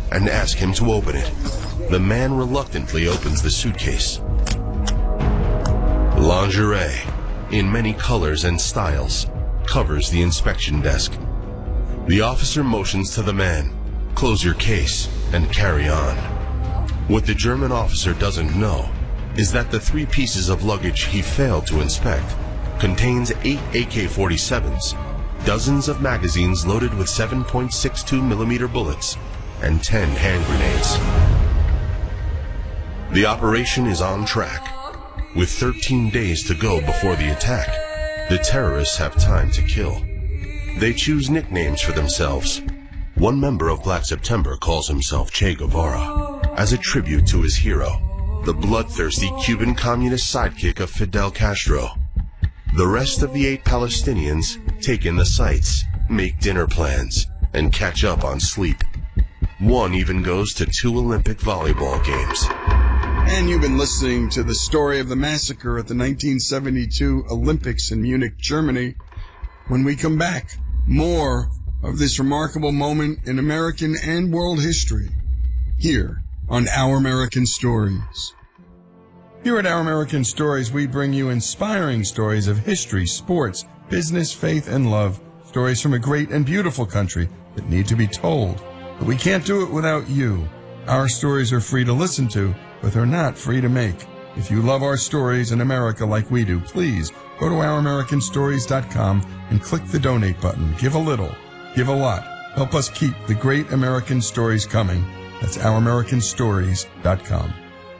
and ask him to open it. The man reluctantly opens the suitcase. Lingerie, in many colors and styles, covers the inspection desk. The officer motions to the man, "Close your case and carry on." What the German officer doesn't know is that the 3 pieces of luggage he failed to inspect contains 8 AK-47s, dozens of magazines loaded with 7.62 millimeter bullets, and 10 hand grenades. The operation is on track. With 13 days to go before the attack, the terrorists have time to kill. They choose nicknames for themselves. One member of Black September calls himself Che Guevara, as a tribute to his hero, the bloodthirsty Cuban communist sidekick of Fidel Castro. The rest of the 8 Palestinians take in the sights, make dinner plans, and catch up on sleep. One even goes to 2 Olympic volleyball games. And you've been listening to the story of the massacre at the 1972 Olympics in Munich, Germany. When we come back, more of this remarkable moment in American and world history here on Our American Stories. Here at Our American Stories, we bring you inspiring stories of history, sports, business, faith, and love. Stories from a great and beautiful country that need to be told. But we can't do it without you. Our stories are free to listen to, but they're not free to make. If you love our stories in America like we do, please go to ouramericanstories.com and click the donate button. Give a little, give a lot. Help us keep the great American stories coming. That's ouramericanstories.com.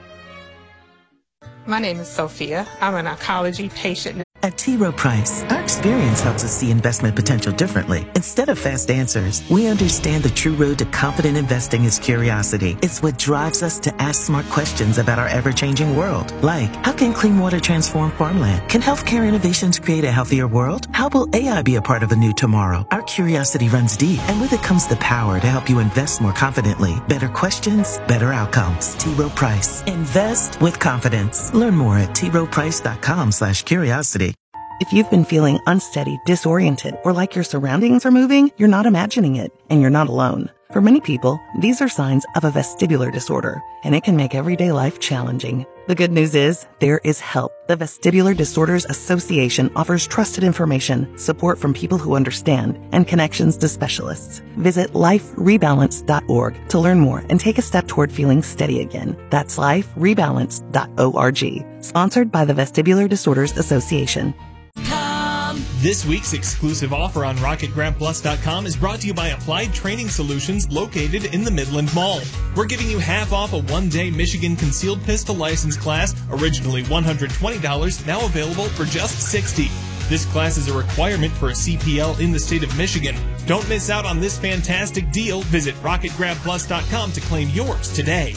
My name is Sophia. I'm an oncology patient. At T. Rowe Price, our experience helps us see investment potential differently. Instead of fast answers, we understand the true road to confident investing is curiosity. It's what drives us to ask smart questions about our ever-changing world. Like, how can clean water transform farmland? Can healthcare innovations create a healthier world? How will AI be a part of a new tomorrow? Our curiosity runs deep, and with it comes the power to help you invest more confidently. Better questions, better outcomes. T. Rowe Price. Invest with confidence. Learn more at troweprice.com/curiosity. If you've been feeling unsteady, disoriented, or like your surroundings are moving, you're not imagining it, and you're not alone. For many people, these are signs of a vestibular disorder, and it can make everyday life challenging. The good news is, there is help. The Vestibular Disorders Association offers trusted information, support from people who understand, and connections to specialists. Visit liferebalance.org to learn more and take a step toward feeling steady again. That's liferebalance.org. Sponsored by the Vestibular Disorders Association. This week's exclusive offer on RocketGrabPlus.com is brought to you by Applied Training Solutions located in the Midland Mall. We're giving you half off a one-day Michigan concealed pistol license class, originally $120, now available for just $60. This class is a requirement for a CPL in the state of Michigan. Don't miss out on this fantastic deal. Visit RocketGrabPlus.com to claim yours today.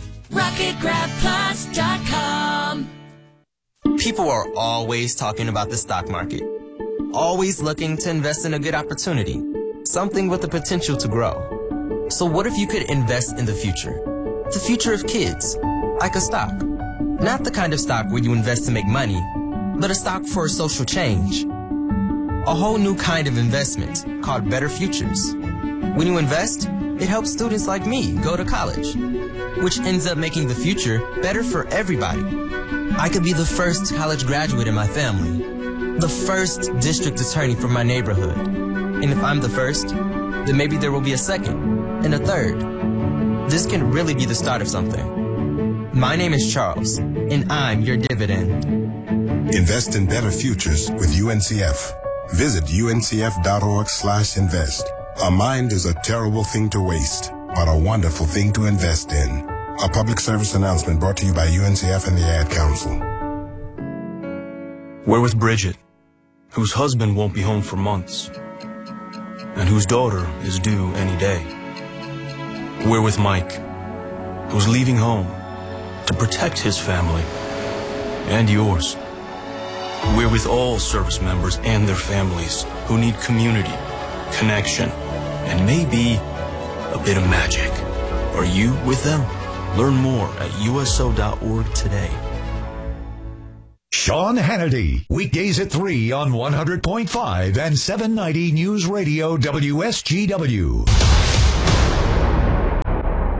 RocketGrabPlus.com. People are always talking about the stock market. Always looking to invest in a good opportunity, something with the potential to grow. So what if you could invest in the future? The future of kids, like a stock. Not the kind of stock where you invest to make money, but a stock for social change. A whole new kind of investment called Better Futures. When you invest, it helps students like me go to college, which ends up making the future better for everybody. I could be the first college graduate in my family, the first district attorney from my neighborhood. And if I'm the first, then maybe there will be a second and a third. This can really be the start of something. My name is Charles, and I'm your dividend. Invest in better futures with UNCF. Visit uncf.org/invest. A mind is a terrible thing to waste, but a wonderful thing to invest in. A public service announcement brought to you by UNCF and the Ad Council. We're with Bridget, whose husband won't be home for months, and whose daughter is due any day. We're with Mike, who's leaving home to protect his family and yours. We're with all service members and their families who need community, connection, and maybe a bit of magic. Are you with them? Learn more at uso.org today. Sean Hannity, weekdays at 3 on 100.5 and 790 News Radio WSGW.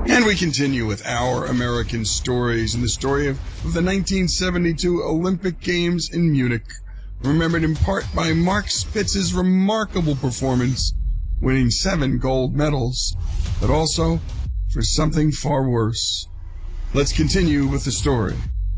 And we continue with our American stories and the story of the 1972 Olympic Games in Munich, remembered in part by Mark Spitz's remarkable performance, winning 7 gold medals, but also for something far worse. Let's continue with the story.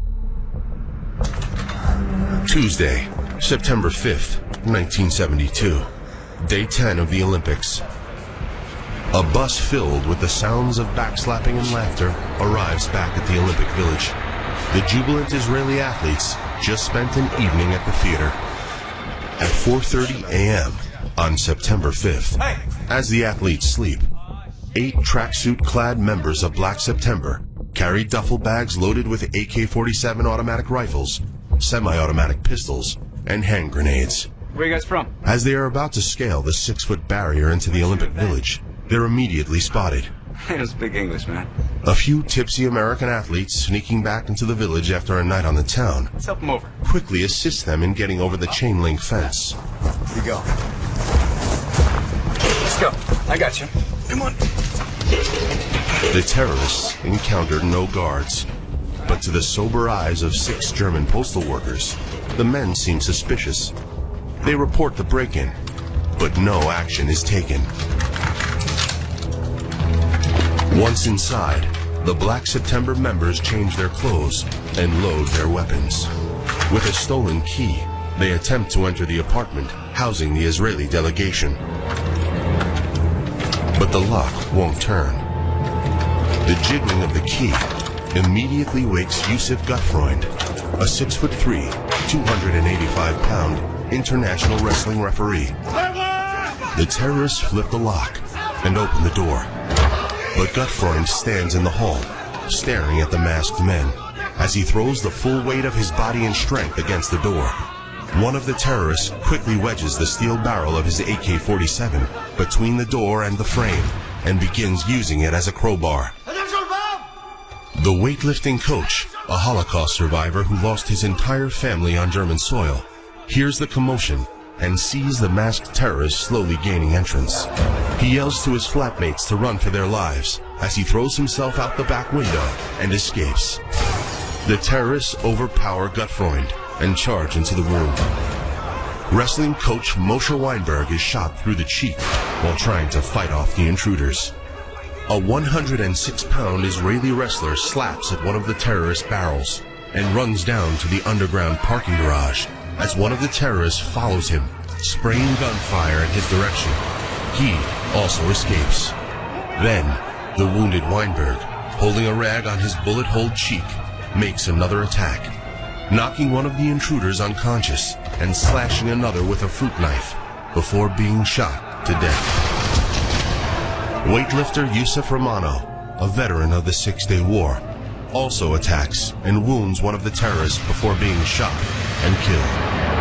Tuesday, September 5th, 1972, day 10 of the Olympics. A bus filled with the sounds of backslapping and laughter arrives back at the Olympic Village. The jubilant Israeli athletes just spent an evening at the theater. At 4:30 a.m. on September 5th, as the athletes sleep, 8 tracksuit-clad members of Black September carried duffel bags loaded with AK-47 automatic rifles, semi-automatic pistols, and hand grenades. Where are you guys from? As they are about to scale the 6-foot barrier into the Olympic Village, they're immediately spotted. He doesn't speak English, man. A few tipsy American athletes sneaking back into the village after a night on the town Let's help him over. quickly assist them in getting over the chain-link fence. Here you go. Let's go. I got you. Come on. The terrorists encountered no guards, but to the sober eyes of 6 German postal workers, the men seem suspicious. They report the break-in, but no action is taken. Once inside, the Black September members change their clothes and load their weapons. With a stolen key, they attempt to enter the apartment housing the Israeli delegation. But the lock won't turn. The jiggling of the key immediately wakes Yusuf Gutfreund, a 6'3", 285-pound international wrestling referee. The terrorists flip the lock and open the door. But Gutfreund stands in the hall, staring at the masked men, as he throws the full weight of his body and strength against the door. One of the terrorists quickly wedges the steel barrel of his AK-47 between the door and the frame, and begins using it as a crowbar. The weightlifting coach, a Holocaust survivor who lost his entire family on German soil, hears the commotion and sees the masked terrorists slowly gaining entrance. He yells to his flatmates to run for their lives as he throws himself out the back window and escapes. The terrorists overpower Gutfreund and charge into the room. Wrestling coach Moshe Weinberg is shot through the cheek while trying to fight off the intruders. A 106-pound Israeli wrestler slaps at one of the terrorist barrels and runs down to the underground parking garage as one of the terrorists follows him, spraying gunfire in his direction. He also escapes. Then, the wounded Weinberg, holding a rag on his bullet-holed cheek, makes another attack, knocking one of the intruders unconscious and slashing another with a fruit knife before being shot to death. Weightlifter Yusuf Romano, a veteran of the Six-Day War, also attacks and wounds one of the terrorists before being shot and killed.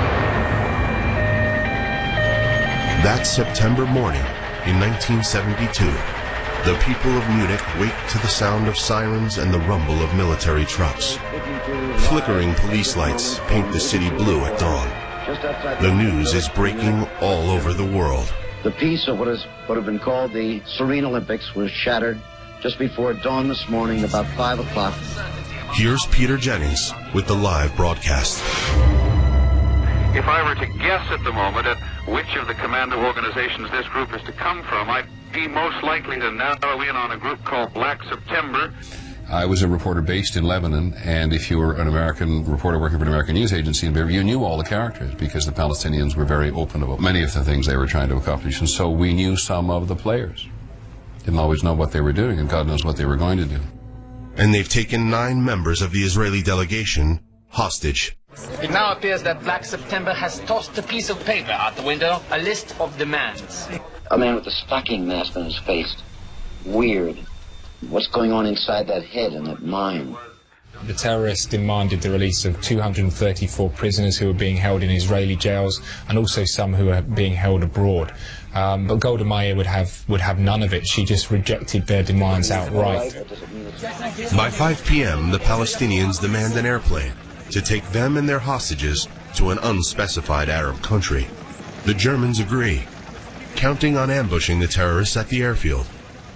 That September morning in 1972, the people of Munich wake to the sound of sirens and the rumble of military trucks. Flickering police lights paint the city blue at dawn. The news is breaking all over the world. The peace of what have been called the Serene Olympics was shattered just before dawn this morning, about 5 o'clock. Here's Peter Jennings with the live broadcast. If I were to guess at the moment at which of the commando organizations this group is to come from, I'd be most likely to narrow in on a group called Black September. I was a reporter based in Lebanon, and if you were an American reporter working for an American news agency in Beirut, you knew all the characters because the Palestinians were very open about many of the things they were trying to accomplish, and so we knew some of the players. Didn't always know what they were doing, and God knows what they were going to do. And they've taken 9 members of the Israeli delegation hostage. It now appears that Black September has tossed a piece of paper out the window, a list of demands. A man with a stocking mask on his face. Weird. What's going on inside that head and that mind? The terrorists demanded the release of 234 prisoners who were being held in Israeli jails, and also some who are being held abroad. But Golda Meir would have none of it. She just rejected their demands outright. By 5 p.m., the Palestinians demand an airplane to take them and their hostages to an unspecified Arab country. The Germans agree, counting on ambushing the terrorists at the airfield.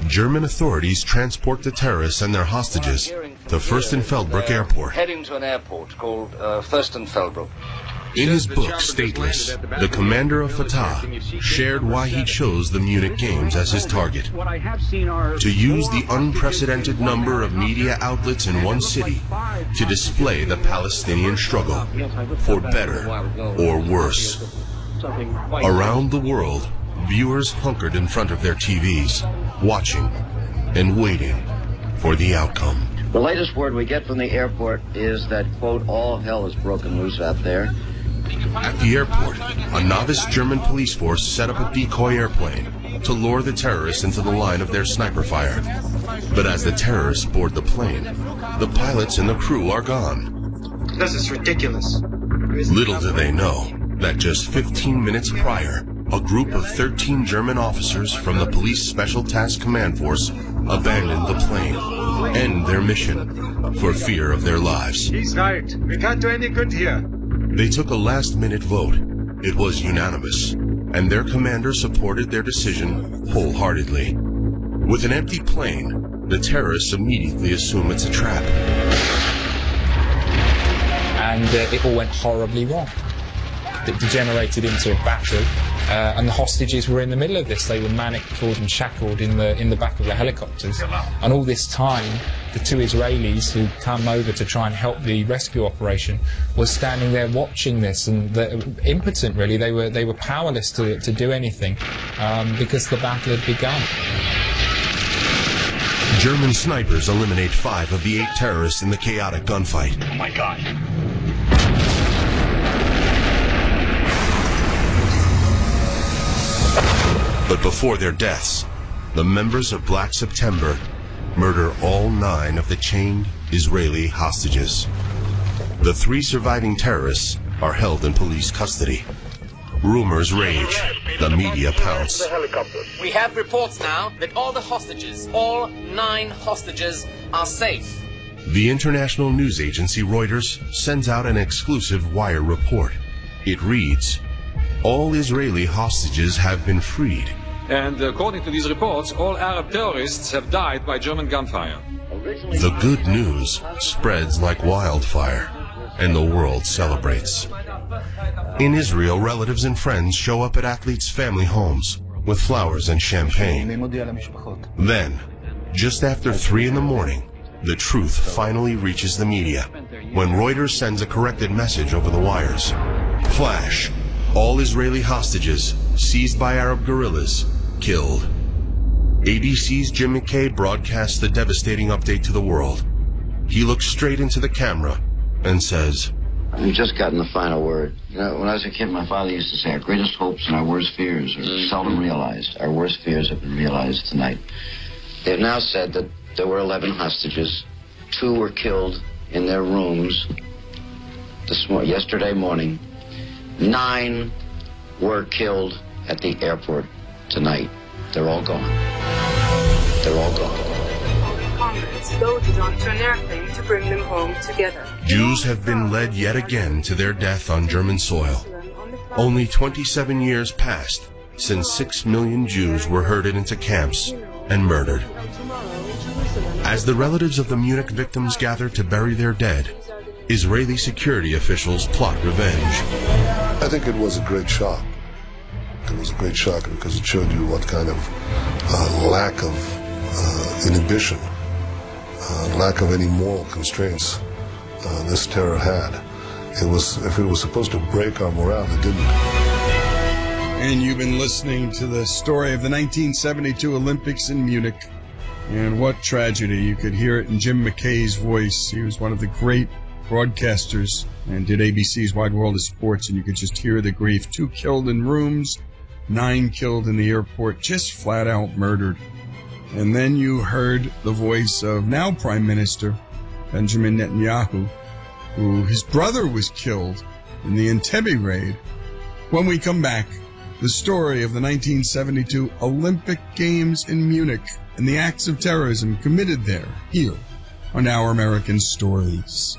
German authorities transport the terrorists and their hostages to Fürstenfeldbruck Airport. Heading to an airport called Fürstenfeldbruck. In his book, Stateless, the commander of Fatah shared why he chose the Munich Games as his target. To use the unprecedented number of media outlets in one city to display the Palestinian struggle, for better or worse. Around the world, viewers hunkered in front of their TVs, watching and waiting for the outcome. The latest word we get from the airport is that, quote, all hell is broken loose out there. At the airport, a novice German police force set up a decoy airplane to lure the terrorists into the line of their sniper fire. But as the terrorists board the plane, the pilots and the crew are gone. This is ridiculous. Little do they know that just 15 minutes prior, a group of 13 German officers from the Police Special Task Command Force abandoned the plane and their mission for fear of their lives. He's right. We can't do any good here. They took a last-minute vote. It was unanimous, and their commander supported their decision wholeheartedly. With an empty plane, the terrorists immediately assume it's a trap. And it all went horribly wrong. It degenerated into a battle, and the hostages were in the middle of this. They were manacled and shackled in the back of the helicopters. And all this time, the two Israelis who come over to try and help the rescue operation were standing there watching this, and impotent really. They were powerless to do anything because the battle had begun. German snipers eliminate 5 of the 8 terrorists in the chaotic gunfight. Oh my God. But before their deaths, the members of Black September murder all 9 of the chained Israeli hostages. The 3 surviving terrorists are held in police custody. Rumors rage. The media pounce. We have reports now that all the hostages, all 9 hostages, are safe. The international news agency Reuters sends out an exclusive wire report. It reads, all Israeli hostages have been freed. And according to these reports, all Arab terrorists have died by German gunfire. The good news spreads like wildfire, and the world celebrates. In Israel, relatives and friends show up at athletes' family homes with flowers and champagne. Then, just after 3 in the morning, the truth finally reaches the media when Reuters sends a corrected message over the wires. Flash. All Israeli hostages seized by Arab guerrillas killed. ABC's Jim McKay broadcasts the devastating update to the world. He looks straight into the camera and says, We've just gotten the final word. You know, when I was a kid, my father used to say, our greatest hopes and our worst fears are seldom realized. Our worst fears have been realized tonight. They've now said that there were 11 hostages. 2 were killed in their rooms yesterday morning. 9 were killed at the airport tonight. They're all gone. They're all gone. Congress voted onto an airplane to bring them home together. Jews have been led yet again to their death on German soil. Only 27 years passed since 6 million Jews were herded into camps and murdered. As the relatives of the Munich victims gather to bury their dead, Israeli security officials plot revenge. I think it was a great shock. It was a great shock because it showed you what kind of lack of inhibition, lack of any moral constraints this terror had. If it was supposed to break our morale, it didn't. And you've been listening to the story of the 1972 Olympics in Munich. And what tragedy. You could hear it in Jim McKay's voice. He was one of the great broadcasters and did ABC's Wide World of Sports, and you could just hear the grief. 2 killed in rooms, 9 killed in the airport, just flat out murdered. And then you heard the voice of now Prime Minister Benjamin Netanyahu, who his brother was killed in the Entebbe raid. When we come back, the story of the 1972 Olympic Games in Munich and the acts of terrorism committed there, here on Our American Stories.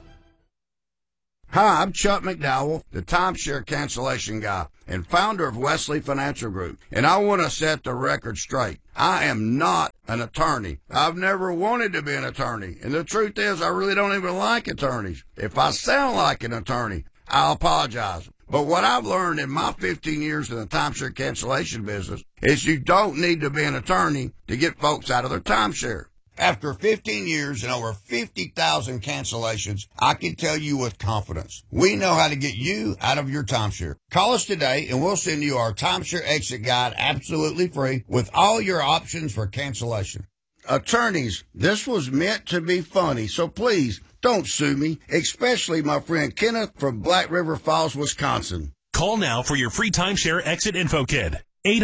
Hi, I'm Chuck McDowell, the timeshare cancellation guy and founder of Wesley Financial Group, and I want to set the record straight. I am not an attorney. I've never wanted to be an attorney. And the truth is, I really don't even like attorneys. If I sound like an attorney, I'll apologize. But what I've learned in my 15 years in the timeshare cancellation business is you don't need to be an attorney to get folks out of their timeshare. After 15 years and over 50,000 cancellations, I can tell you with confidence, we know how to get you out of your timeshare. Call us today and we'll send you our timeshare exit guide absolutely free with all your options for cancellation. Attorneys, this was meant to be funny, so please don't sue me, especially my friend Kenneth from Black River Falls, Wisconsin. Call now for your free timeshare exit info kit.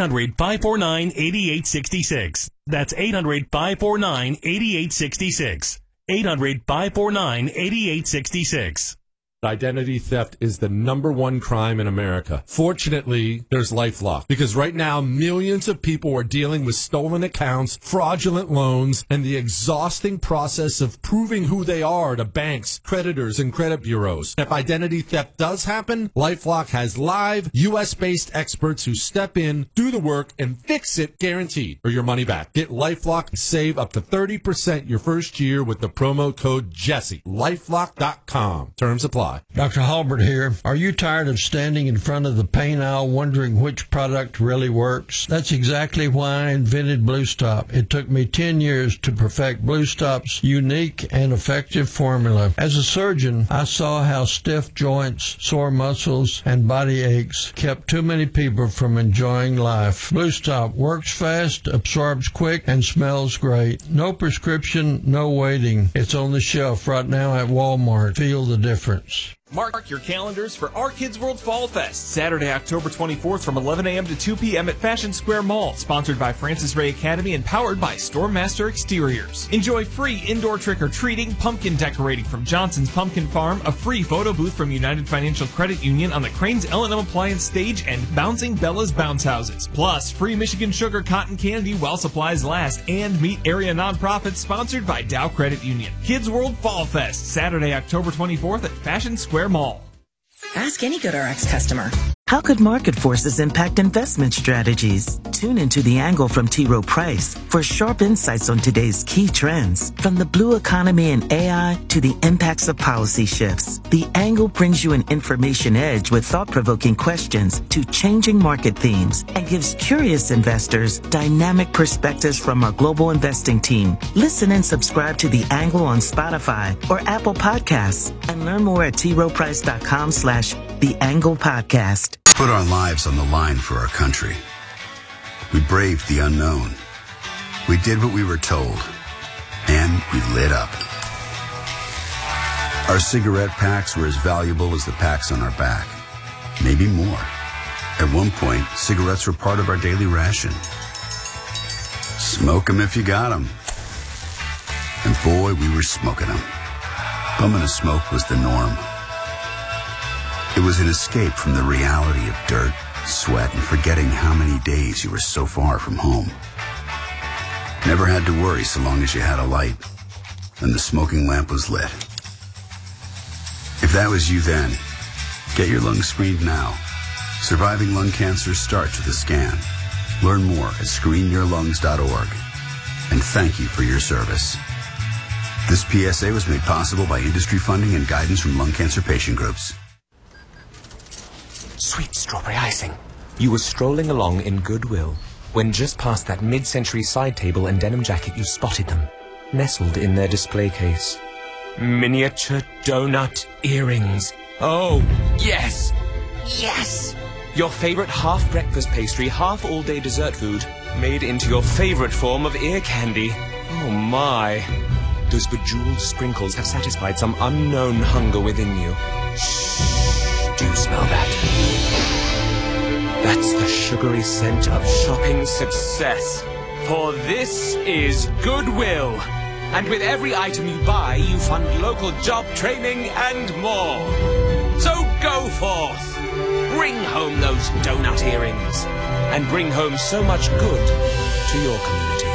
800-549-8866. That's 800-549-8866. 800-549-8866. Identity theft is the #1 crime in America. Fortunately, there's LifeLock, because right now millions of people are dealing with stolen accounts, fraudulent loans, and the exhausting process of proving who they are to banks, creditors, and credit bureaus. If identity theft does happen, LifeLock has live, U.S.-based experts who step in, do the work, and fix it guaranteed, or your money back. Get LifeLock and save up to 30% your first year with the promo code Jesse. LifeLock.com. Terms apply. Dr. Halbert here. Are you tired of standing in front of the pain aisle wondering which product really works? That's exactly why I invented Blue Stop. It took me 10 years to perfect Blue Stop's unique and effective formula. As a surgeon, I saw how stiff joints, sore muscles, and body aches kept too many people from enjoying life. Blue Stop works fast, absorbs quick, and smells great. No prescription, no waiting. It's on the shelf right now at Walmart. Feel the difference. Mark your calendars for Our Kids World Fall Fest, Saturday, October 24th from 11 a.m. to 2 p.m. at Fashion Square Mall, sponsored by Francis Ray Academy and powered by Stormmaster Exteriors. Enjoy free indoor trick-or-treating, pumpkin decorating from Johnson's Pumpkin Farm, a free photo booth from United Financial Credit Union on the Crane's L&M Appliance stage, and Bouncing Bella's Bounce Houses. Plus, free Michigan Sugar cotton candy while supplies last, and meet area nonprofits sponsored by Dow Credit Union. Kids World Fall Fest, Saturday, October 24th at Fashion Square Mall. Ask any GoodRx customer. How could market forces impact investment strategies? Tune into The Angle from T. Rowe Price for sharp insights on today's key trends. From the blue economy and AI to the impacts of policy shifts, The Angle brings you an information edge with thought-provoking questions to changing market themes and gives curious investors dynamic perspectives from our global investing team. Listen and subscribe to The Angle on Spotify or Apple Podcasts and learn more at troprice.com/The Angle Podcast. Put our lives on the line for our country. We braved the unknown. We did what we were told. And we lit up. Our cigarette packs were as valuable as the packs on our back. Maybe more. At one point, cigarettes were part of our daily ration. Smoke 'em if you got 'em. And boy, we were smoking 'em. Bumming a smoke was the norm. It was an escape from the reality of dirt, sweat, and forgetting how many days you were so far from home. Never had to worry so long as you had a light, and the smoking lamp was lit. If that was you then, get your lungs screened now. Surviving lung cancer starts with a scan. Learn more at screenyourlungs.org. And thank you for your service. This PSA was made possible by industry funding and guidance from lung cancer patient groups. Sweet strawberry icing. You were strolling along in Goodwill when just past that mid-century side table and denim jacket you spotted them, nestled in their display case. Miniature donut earrings. Oh, yes! Yes! Your favorite half-breakfast pastry, half-all-day dessert food, made into your favorite form of ear candy. Oh my. Those bejeweled sprinkles have satisfied some unknown hunger within you. Shh. Do you smell that? That's the sugary scent of shopping success. For this is Goodwill. And with every item you buy, you fund local job training and more. So go forth. Bring home those donut earrings. And bring home so much good to your community.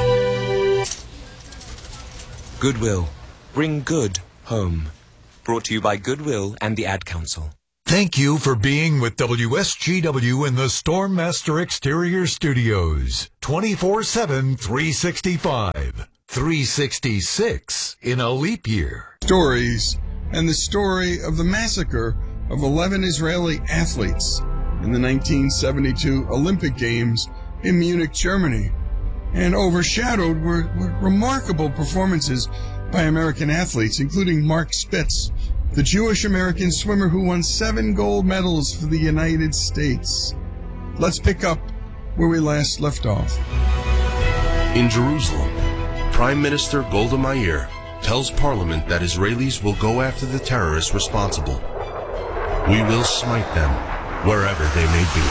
Goodwill. Bring good home. Brought to you by Goodwill and the Ad Council. Thank you for being with WSGW in the Stormmaster Exterior Studios. 24/7, 365. 366 in a leap year. Stories, and the story of the massacre of 11 Israeli athletes in the 1972 Olympic Games in Munich, Germany. And overshadowed were remarkable performances by American athletes, including Mark Spitz, the Jewish-American swimmer who won 7 gold medals for the United States. Let's pick up where we last left off. In Jerusalem, Prime Minister Golda Meir tells Parliament that Israelis will go after the terrorists responsible. We will smite them wherever they may be.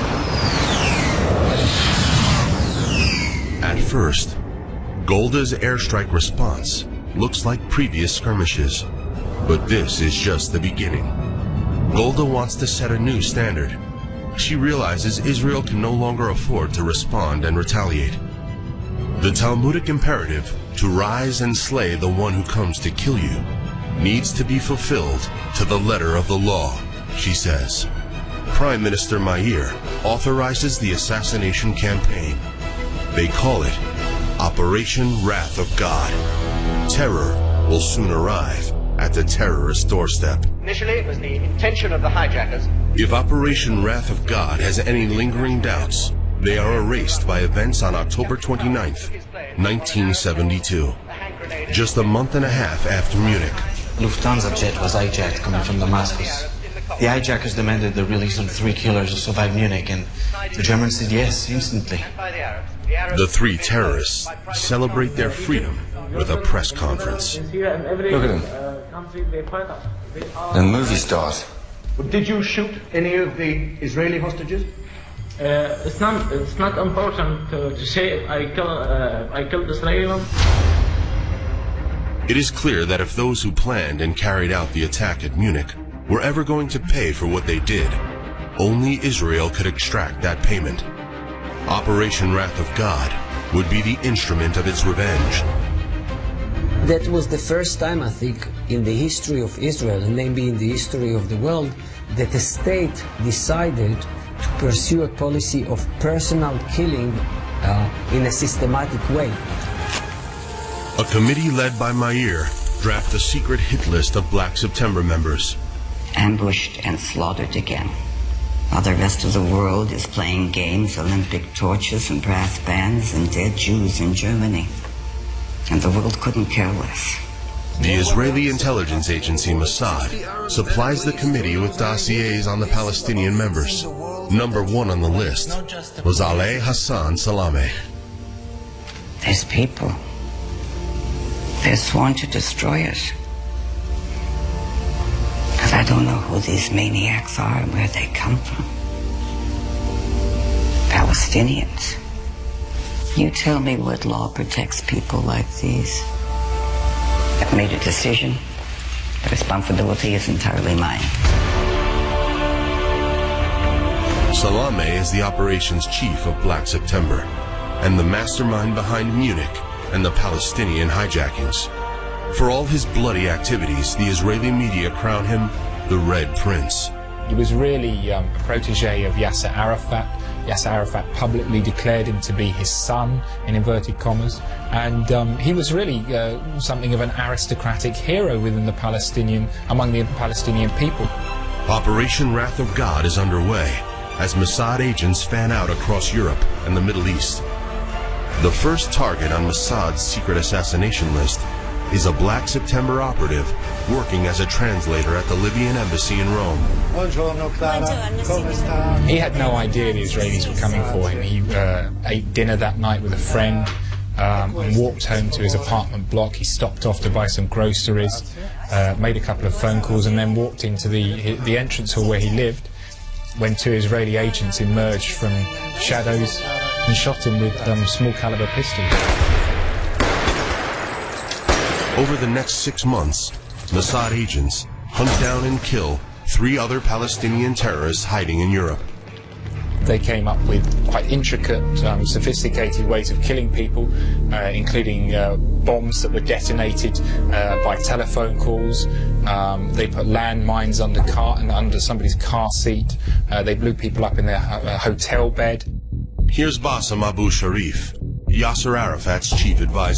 At first, Golda's airstrike response looks like previous skirmishes. But this is just the beginning. Golda wants to set a new standard. She realizes Israel can no longer afford to respond and retaliate. The Talmudic imperative to rise and slay the one who comes to kill you needs to be fulfilled to the letter of the law, she says. Prime Minister Meir authorizes the assassination campaign. They call it Operation Wrath of God. Terror will soon arrive at the terrorist doorstep. Initially, it was the intention of the hijackers. If Operation Wrath of God has any lingering doubts, they are erased by events on October 29th, 1972. Just a month and a half after Munich. Lufthansa jet was hijacked coming from Damascus. The hijackers demanded the release of 3 killers who survived Munich, and the Germans said yes, instantly. The 3 terrorists celebrate their freedom with a press conference. Look at them. The movie stars. Did you shoot any of the Israeli hostages? It's not important to say I killed Israeli. It is clear that if those who planned and carried out the attack at Munich were ever going to pay for what they did, only Israel could extract that payment. Operation Wrath of God would be the instrument of its revenge. That was the first time, I think, in the history of Israel, and maybe in the history of the world, that the state decided to pursue a policy of personal killing in a systematic way. A committee led by Meir drafted a secret hit list of Black September members. Ambushed and slaughtered again. While the rest of the world is playing games, Olympic torches and brass bands, and dead Jews in Germany. And the world couldn't care less. The Israeli intelligence agency Mossad supplies the committee with dossiers on the Palestinian members. Number 1 on the list was Ali Hassan Salameh. There's people. They're sworn to destroy it. But I don't know who these maniacs are and where they come from. Palestinians. You tell me what law protects people like these. I've made a decision. The responsibility is entirely mine. Salameh is the operations chief of Black September and the mastermind behind Munich and the Palestinian hijackings. For all his bloody activities, the Israeli media crown him the Red Prince. He was really a protege of Yasser Arafat. Yasser Arafat publicly declared him to be his son, in inverted commas, and he was really something of an aristocratic hero among the Palestinian people. Operation Wrath of God is underway as Mossad agents fan out across Europe and the Middle East. The first target on Mossad's secret assassination list is a Black September operative working as a translator at the Libyan embassy in Rome. He had no idea the Israelis were coming for him. He ate dinner that night with a friend and walked home to his apartment block. He stopped off to buy some groceries, made a couple of phone calls, and then walked into the entrance hall where he lived when 2 Israeli agents emerged from shadows and shot him with small caliber pistols. Over the next 6 months, Mossad agents hunt down and kill 3 other Palestinian terrorists hiding in Europe. They came up with quite intricate, sophisticated ways of killing people, including bombs that were detonated by telephone calls. They put landmines under somebody's car seat. They blew people up in their hotel bed. Here's Bassem Abu Sharif, Yasser Arafat's chief advisor.